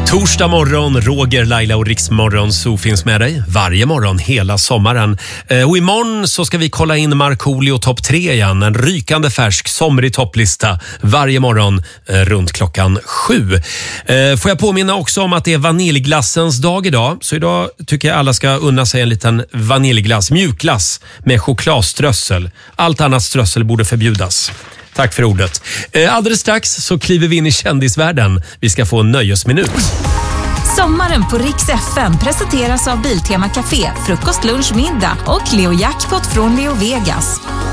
Torsdag morgon, Roger, Laila och Riksmorgon så finns med dig varje morgon hela sommaren. Och imorgon så ska vi kolla in Markoolio topp 3 igen. En rykande färsk somrig topplista varje morgon runt klockan 7. Får jag påminna också om att det är vaniljglassens dag idag. Så idag tycker jag alla ska unna sig en liten vaniljglass, mjukglass med chokladströssel. Allt annat strössel borde förbjudas. Tack för ordet. Alldeles strax så kliver vi in i kändisvärlden. Vi ska få en nöjesminut. Sommaren på Rix FM presenteras av Biltema Café, frukost, lunch, middag och Leo Jackpot från Leo Vegas.